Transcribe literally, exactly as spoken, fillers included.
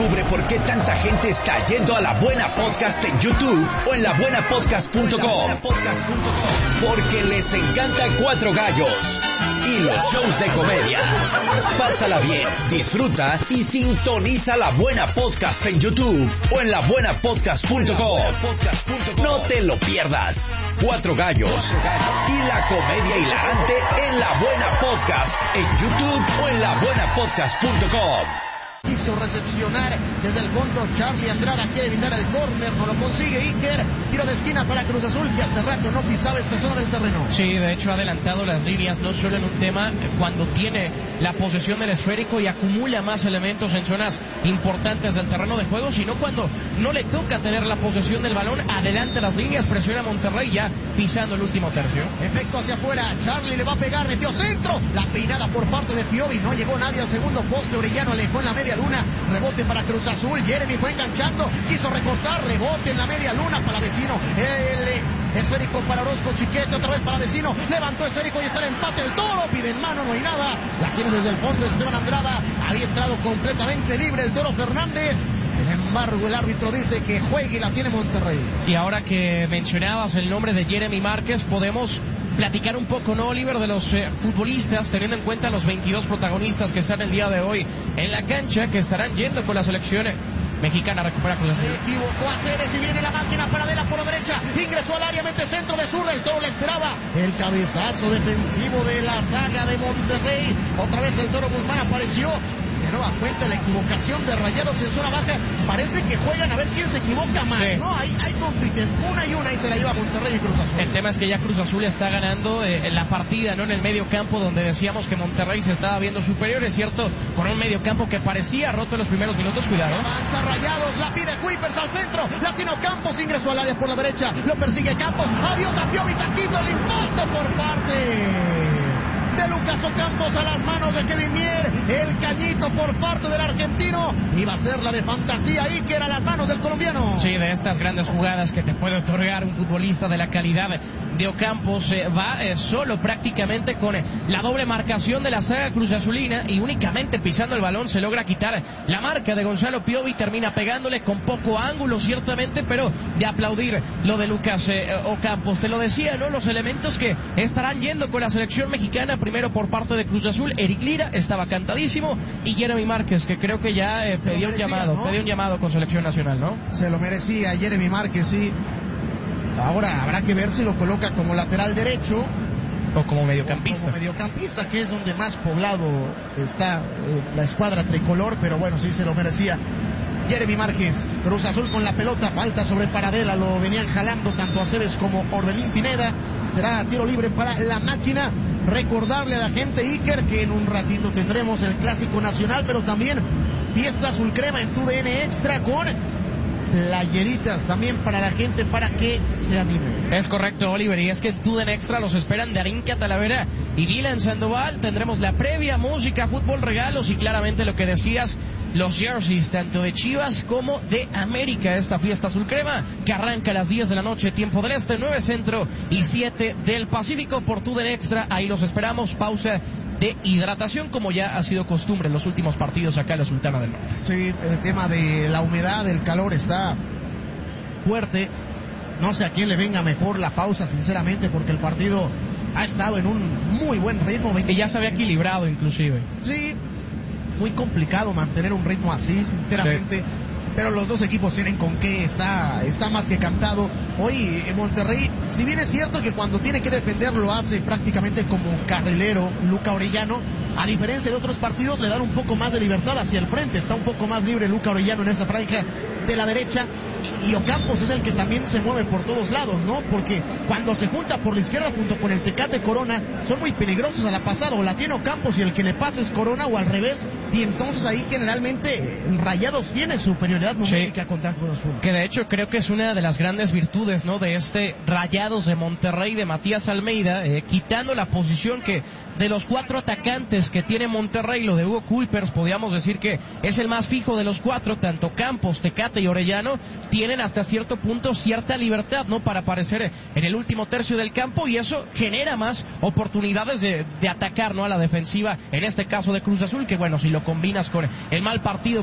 Descubre por qué tanta gente está yendo a La Buena Podcast en YouTube o en la buena podcast punto com. Porque les encanta Cuatro Gallos y los shows de comedia. Pásala bien, disfruta y sintoniza La Buena Podcast en YouTube o en la buena podcast punto com. No te lo pierdas. Cuatro Gallos y la comedia hilarante en La Buena Podcast en YouTube o en la buena podcast punto com. Quiso recepcionar desde el fondo Charlie Andrada, quiere evitar el córner, no lo consigue Iker, tiro de esquina para Cruz Azul, que hace rato no pisaba esta zona del terreno. Sí, de hecho ha adelantado las líneas, no solo en un tema cuando tiene la posesión del esférico y acumula más elementos en zonas importantes del terreno de juego, sino cuando no le toca tener la posesión del balón, adelanta las líneas, presiona a Monterrey ya pisando el último tercio. Efecto hacia afuera, Charlie le va a pegar, metió centro, la peinada por parte de Piovi, no llegó nadie al segundo poste, Orellano alejó en la media luna, rebote para Cruz Azul, Jeremy fue enganchando, quiso recortar, rebote en la media luna para Vecino, el esférico para Orozco Chiquete, otra vez para Vecino, levantó esférico y está el empate, el Toro pide en mano, no hay nada, la tiene desde el fondo Esteban Andrada, había entrado completamente libre el Toro Fernández. Sin embargo, el árbitro dice que juegue y la tiene Monterrey. Y ahora que mencionabas el nombre de Jeremy Márquez, podemos platicar un poco, ¿no, Oliver, de los eh, futbolistas, teniendo en cuenta los veintidós protagonistas que están el día de hoy en la cancha, que estarán yendo con la selección mexicana a recuperar Cruz Azul. Se equivocó a Ceres y viene la máquina para Adela por la derecha, ingresó al área, mete centro de zurda, el Toro le esperaba. El cabezazo defensivo de la saga de Monterrey, otra vez el Toro Guzmán apareció. De nueva cuenta la equivocación de Rayados en zona baja, parece que juegan a ver quién se equivoca más, sí. ¿no? Hay, hay compiten una y una y se la lleva Monterrey y Cruz Azul. El tema es que ya Cruz Azul está ganando eh, la partida, ¿no? En el medio campo, donde decíamos que Monterrey se estaba viendo superior, es cierto, con un medio campo que parecía roto en los primeros minutos, cuidado. Avanza Rayados, la pide Kuipers al centro, Latino Campos ingresó al área por la derecha, lo persigue Campos, adiós a Piovi, taquito, el impacto por parte de Lucas Ocampos a las manos de Kevin Mier, el cañito por parte del argentino, iba a ser la de fantasía Iker a las manos del colombiano. Sí, de estas grandes jugadas que te puede otorgar un futbolista de la calidad de Ocampos, eh, va eh, solo prácticamente con eh, la doble marcación de la saga Cruz Azulina y únicamente pisando el balón se logra quitar la marca de Gonzalo Piovi, termina pegándole con poco ángulo ciertamente, pero de aplaudir lo de Lucas eh, Ocampos. Te lo decía, ¿no? Los elementos que estarán yendo con la selección mexicana, primero por parte de Cruz Azul, Eric Lira estaba cantadísimo y Jeremy Márquez, que creo que ya eh, pedía un llamado, ¿no? pedía un llamado con selección nacional, ¿no? Se lo merecía Jeremy Márquez, sí. Ahora habrá que ver si lo coloca como lateral derecho o como mediocampista. Como mediocampista, que es donde más poblado está eh, la escuadra tricolor, pero bueno, sí se lo merecía Jeremy Márquez. Cruz Azul con la pelota, falta sobre Paradela, lo venían jalando tanto Aceves como Orbelín Pineda. Será tiro libre para la máquina. Recordarle a la gente, Iker, que en un ratito tendremos el Clásico Nacional, pero también fiesta azul crema en tu D N Extra con playeritas también para la gente para que se anime. Es correcto, Oliver, y es que en Tuden Extra los esperan Darinka Talavera y Dylan Sandoval. Tendremos la previa, música, fútbol, regalos y claramente lo que decías, los jerseys tanto de Chivas como de América. Esta fiesta azul crema que arranca a las diez de la noche, tiempo del este, nueve centro y siete del Pacífico por Tuden Extra. Ahí los esperamos. Pausa de hidratación, como ya ha sido costumbre en los últimos partidos acá en la Sultana del Norte. Sí, el tema de la humedad, el calor está fuerte. No sé a quién le venga mejor la pausa, sinceramente, porque el partido ha estado en un muy buen ritmo. Y ya se había equilibrado, inclusive. Sí, muy complicado mantener un ritmo así, sinceramente. Sí. Pero los dos equipos tienen con qué, está, está más que cantado. Hoy en Monterrey, si bien es cierto que cuando tiene que defender lo hace prácticamente como carrilero Luca Orellano, a diferencia de otros partidos le dan un poco más de libertad hacia el frente, está un poco más libre Luca Orellano en esa franja de la derecha, y Ocampos es el que también se mueve por todos lados, ¿no? Porque cuando se junta por la izquierda junto con el Tecate Corona, son muy peligrosos a la pasada, o la tiene Ocampos y el que le pasa es Corona, o al revés, y entonces ahí generalmente Rayados tiene superioridad numérica sí. contra Cruz Azul. Que de hecho creo que es una de las grandes virtudes, ¿no?, de este Rayados de Monterrey de Matías Almeida, eh, quitando la posición que de los cuatro atacantes que tiene Monterrey, lo de Hugo Kuipers, podríamos decir que es el más fijo de los cuatro, tanto Campos, Tecate y Orellano, tienen hasta cierto punto cierta libertad, ¿no?, para aparecer en el último tercio del campo, y eso genera más oportunidades de, de atacar, ¿no?, a la defensiva, en este caso de Cruz Azul, que bueno, si lo combinas con el mal partido